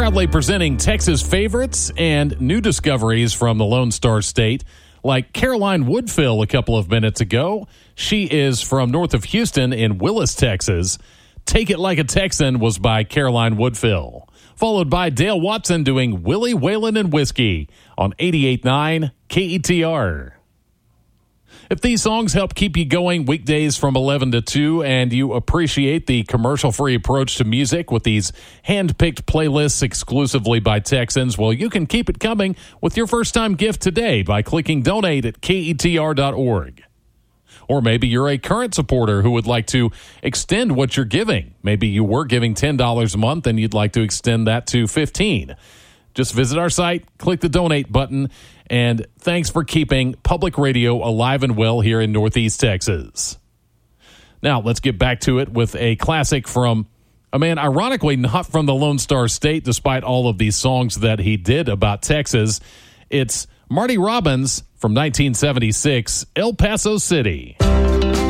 proudly presenting Texas favorites and new discoveries from the Lone Star State, like Caroline Woodfill a couple of minutes ago. She is from north of Houston in Willis, Texas. Take It Like a Texan was by Caroline Woodfill, followed by Dale Watson doing Willie, Waylon, and Whiskey on 88.9 KETR. If these songs help keep you going weekdays from 11 to 2 and you appreciate the commercial-free approach to music with these hand-picked playlists exclusively by Texans, well, you can keep it coming with your first-time gift today by clicking donate at KETR.org. Or maybe you're a current supporter who would like to extend what you're giving. Maybe you were giving $10 a month and you'd like to extend that to $15. Just visit our site, click the donate button, and thanks for keeping public radio alive and well here in Northeast Texas. Now, let's get back to it with a classic from a man, ironically, not from the Lone Star State, despite all of these songs that he did about Texas. It's Marty Robbins from 1976, El Paso City.